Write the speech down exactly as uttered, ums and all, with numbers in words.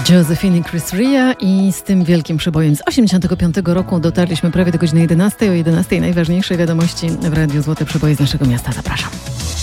Josephine i Chris Ria i z tym wielkim przebojem z osiemdziesiątego piątego roku dotarliśmy prawie do godziny jedenastej. O jedenastej najważniejsze wiadomości w Radiu Złote Przeboje z naszego miasta. Zapraszam.